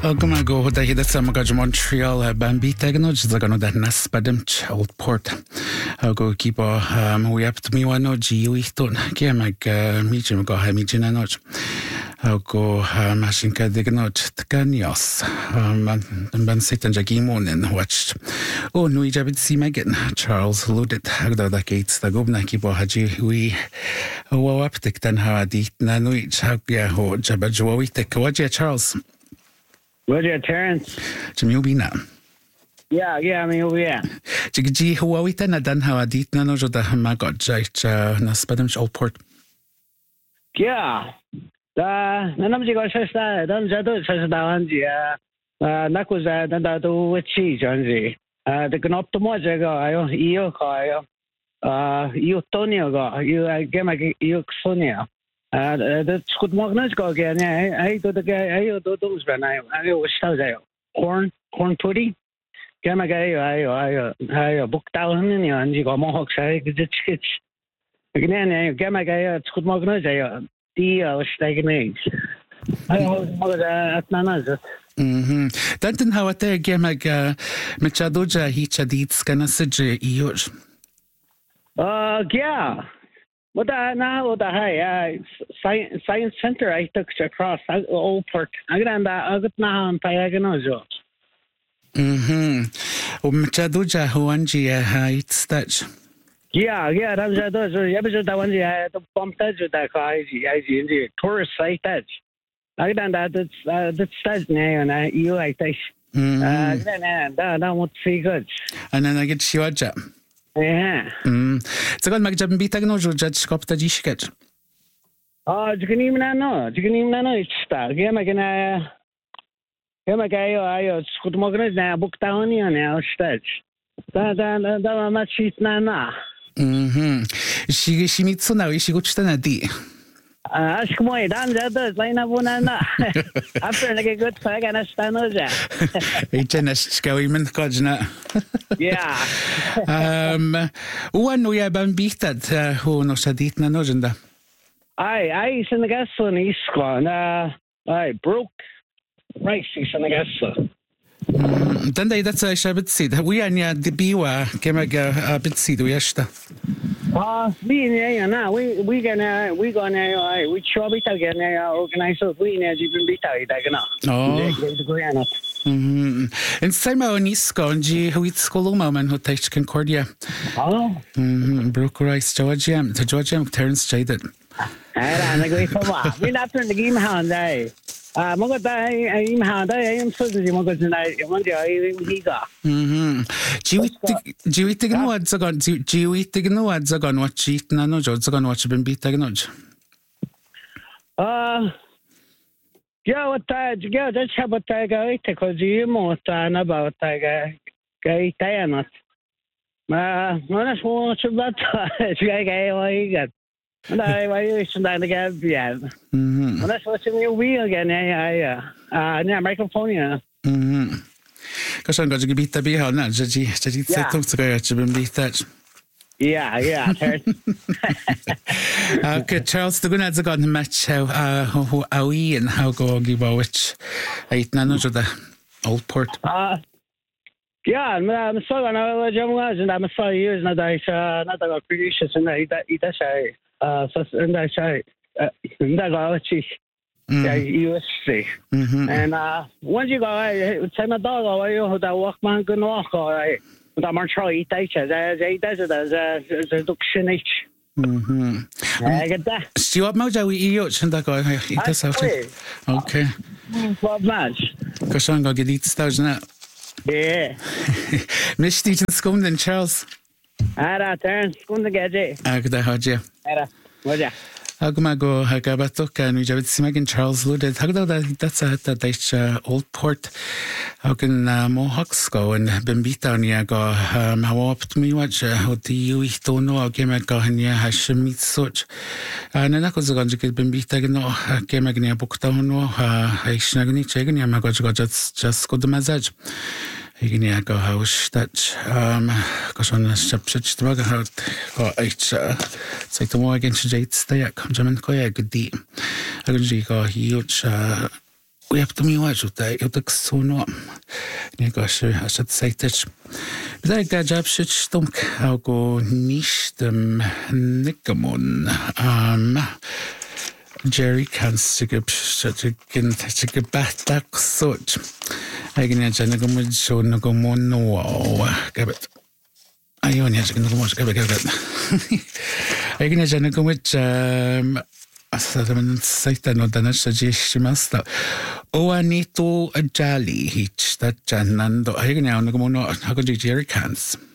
Goma go da hida sama ga Montreal Bambi tegno zaga no da naspadem Old Port. Go kibo we up to me wano ji wichton ke mag mijim go ha mijina no. Go mashinka dignot tkanios. Man sitan jagimonen watched. Oh no ijabit si megan Charles Ludit hagda da gates da gobna kibo haji we up tiktan ha dit na no chagya ho jabajwa tekwaje Charles. Would you, Terence? Jimmy Yeah, I mean, yeah. Jiggy Huawita na dan how adit na no da magot jait na spadam Old Port. Yeah. Nanam jigo shasta, dan jadu shasta wanji, nakuza, dan da do with cheese, Janji. The gnoptomo jago, io kayo, io tonio go, you gemma, you sonia. Dat goed mogelijk ook ja. Hij doet het hij doet ons bijna. Hij was zo corn pudding. Kan maar hij boekt al hun ja en die gaan mogelijk zijn dit schits. Nee kan maar het goed mogelijk ja. Die was tegen niks. Hij moet het naast. Dan how het kan maar met chadoja hicha dit kan sije ior. Ja. Well, now Science Center I took across Old Port. I got na on Payaganojo. Chaduja Huanji it's that. Yeah, that's those. Yeah, that one the bump that I in the tourist site that. I got that's now and you like that. That would see good. And then I get Shiwaja. Yeah. So mag jab bitag no judge skopta dishket. Jiganim na no sta. Gema gayo ayo skut mognes na buktawni na stage. Da machit na. Shimitsu na ishiguchta na di. Ask moi dan jado laina bunana. After like a good fag and a stanoja. Ichenas skawimen kojna. Yeah. Uan we ban bihtad hu no sadit na nojenda. I in the gas on iskon. I broke rice in the gas. Dan dai that's I shabit sid. We anya de biwa kemaga bit sid uyashta. We try it again. Organize we And same on Iskonji, who it's Coloma who takes Concordia. Broke rice, Georgia, to Georgia, Terence Jaded. And I go for we not turn the game hand. Mogadai, I'm hard. I am so busy. Mogadai, one day he got. Do you eat no ads agon? Do you eat no ads agon? What cheat na no jods agon? What you been beat agonoj? Yeah, what I go, that's how what I go eat because you more than about I go not. That's what about I got. And I used to get yeah. That's what's in your wheel again. Yeah, microphone. Because I'm going to beat the beer now. Jadi set to go to be beat that. Yeah. Okay, Charles, the good ads got the match how we and how go give a which I eat none of the Old Port. Yeah, I'm sorry. I'm sorry. Years now. Not that precious and that's and I say that yeah, USC. And once you go, send a dog away, that Walkman can walk all right. But I'm Montreal, he takes it as a duction each. I get that. Stuart Mojo, we eat and that guy. That's out. Okay. What match? Because I'm going to get stars now. Yeah. Miss Stephen Scone and Charles. Turn, Scone the gadget. Agda Haja. Waja. Agmago Hagabatok and we have Simagin Charles Luded. Hagda, that's a Dutch Old Port. How can Mohawks go and Bembita Niago? How up to me watch how do you don't know? Game at Gahania has meet such. And then I was going to get Bembita no game again Buktono, I snagni chagin Yamago just go the massage. Igini go house that goes on a subject drug out or say to more against Jade stay at Conjamin Koya good deep. I can see go huge have to me watch that you took so no. You got sure I should say that. But I got job shit stunk. I'll go niche them Nikamon. Jerry can sig upp such a gin such a batak such. I can imagine a good show no go more no gabbit. I only have to go much gabbit. I can imagine a good Saita no dana shimasta. O anito a jolly hitch that Janando. I can now no more no how could you Jerry cans.